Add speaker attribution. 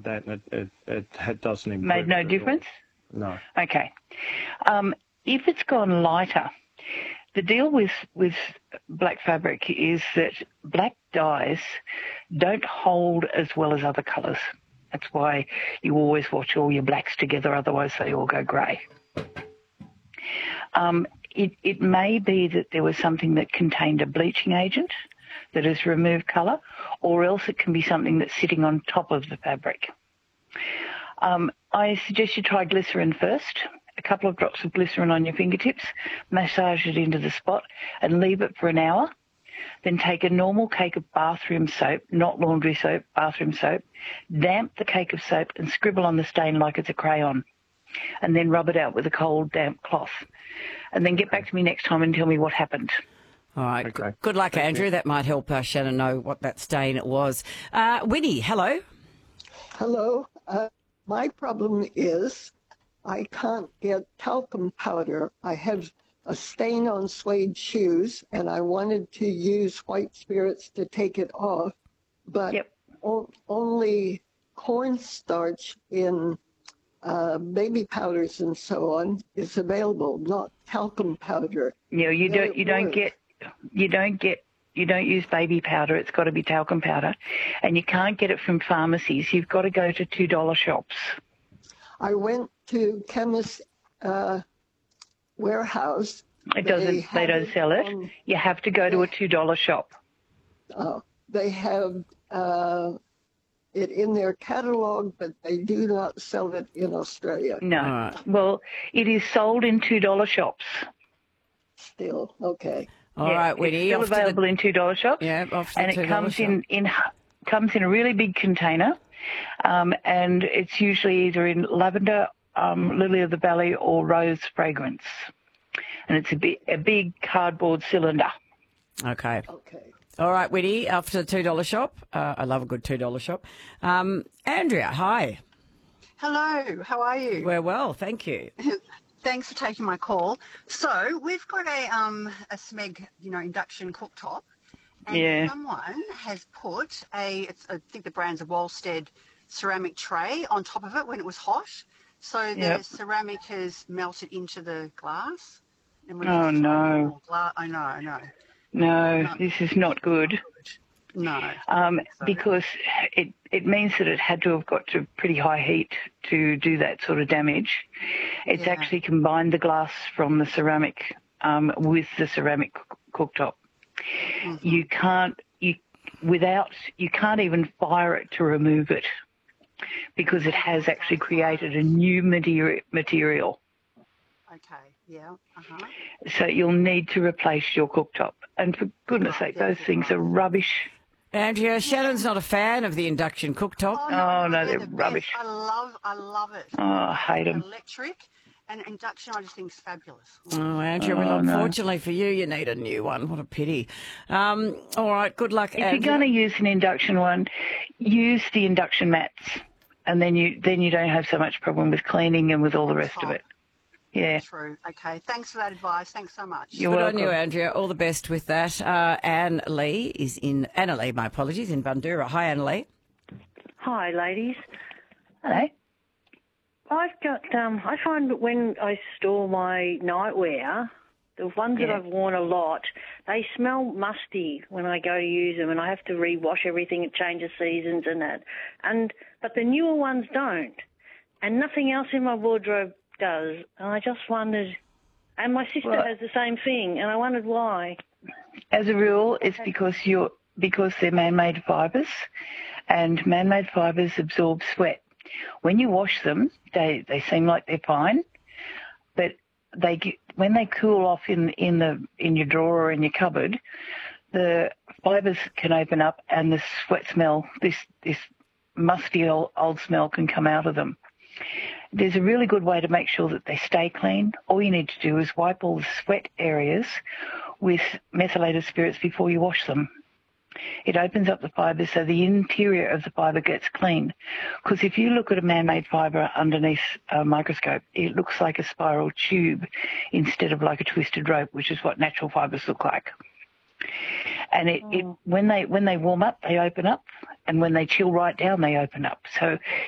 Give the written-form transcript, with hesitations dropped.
Speaker 1: with that, and it doesn't improve.
Speaker 2: Made no difference?
Speaker 1: No.
Speaker 2: Okay. If it's gone lighter, the deal with black fabric is that black dyes don't hold as well as other colours. That's why you always wash all your blacks together, otherwise they all go grey. It may be that there was something that contained a bleaching agent that has removed colour, or else it can be something that's sitting on top of the fabric. I suggest you try glycerin first. A couple of drops of glycerin on your fingertips, massage it into the spot and leave it for an hour. Then take a normal cake of bathroom soap, not laundry soap, bathroom soap, damp the cake of soap and scribble on the stain like it's a crayon, and then rub it out with a cold, damp cloth. And then get back to me next time and tell me what happened.
Speaker 3: All right.
Speaker 1: Okay.
Speaker 3: Good luck, Andrew. That might help Shannon know what that stain was. Winnie, hello.
Speaker 4: Hello. My problem is I can't get talcum powder. I have a stain on suede shoes, and I wanted to use white spirits to take it off, but only cornstarch in baby powders and so on is available, not talcum powder.
Speaker 2: You don't use baby powder. It's got to be talcum powder, and you can't get it from pharmacies. You've got to go to $2 shops.
Speaker 4: I went to Chemist Warehouse.
Speaker 2: They don't sell it. You have to go to a $2 shop.
Speaker 4: They have it in their catalog, but they do not sell it in Australia.
Speaker 2: No. Well, it is sold in $2 shops.
Speaker 4: Still, okay.
Speaker 3: All right, Winnie.
Speaker 2: It's still available in $2 shops.
Speaker 3: Yeah,
Speaker 2: and it comes in a really big container, and it's usually either in lavender, lily of the valley, or rose fragrance, and it's a big cardboard cylinder.
Speaker 3: Okay. All right, Winnie, off to the $2 shop. I love a good $2 shop. Andrea, hi.
Speaker 5: Hello, how are you?
Speaker 3: We're well, thank you.
Speaker 5: Thanks for taking my call. So we've got a SMEG, induction cooktop, and someone has put I think the brand's a Wolstead ceramic tray on top of it when it was hot. So the ceramic has melted into the glass. And
Speaker 2: oh no!
Speaker 5: I know.
Speaker 2: No, this is not good.
Speaker 5: No.
Speaker 2: Because it means that it had to have got to pretty high heat to do that sort of damage. It's actually combined the glass from the ceramic with the ceramic cooktop. Mm-hmm. You can't even fire it to remove it, because it has actually created a new material.
Speaker 5: Okay, yeah. Uh-huh.
Speaker 2: So you'll need to replace your cooktop. And for goodness sake, those things are rubbish.
Speaker 3: Andrea, Shannon's not a fan of the induction cooktop.
Speaker 2: Oh, no, they're rubbish.
Speaker 5: I love it.
Speaker 2: Oh, I hate them.
Speaker 5: Electric and induction, I just think is fabulous.
Speaker 3: Oh, Andrea, well, unfortunately for you, you need a new one. What a pity. All right, good luck, Andrea.
Speaker 2: If you're going to use an induction one, use the induction mats, and then you don't have so much problem with cleaning and with all the rest of it. Yeah.
Speaker 5: True. Okay. Thanks for that advice. Thanks so much.
Speaker 2: You're
Speaker 3: welcome.
Speaker 2: welcome.
Speaker 3: On you, Andrea. All the best with that. Anna-Lee, in Bundoora. Hi, Anna-Lee.
Speaker 6: Hi, ladies.
Speaker 2: Hello.
Speaker 6: I've got, I find that when I store my nightwear, the ones that I've worn a lot, they smell musty when I go to use them, and I have to rewash everything. It changes seasons and that. But the newer ones don't, and nothing else in my wardrobe does. And I just wondered, and my sister has the same thing, and I wondered why.
Speaker 2: As a rule, it's because they're man-made fibres, and man-made fibres absorb sweat. When you wash them, they seem like they're fine, but when they cool off in your drawer or in your cupboard, the fibres can open up and the sweat smell, this musty old smell, can come out of them. There's a really good way to make sure that they stay clean. All you need to do is wipe all the sweat areas with methylated spirits before you wash them. It opens up the fibre so the interior of the fibre gets clean. Because if you look at a man-made fibre underneath a microscope, it looks like a spiral tube instead of like a twisted rope, which is what natural fibres look like. And when they warm up, they open up, and when they chill right down, they open up. So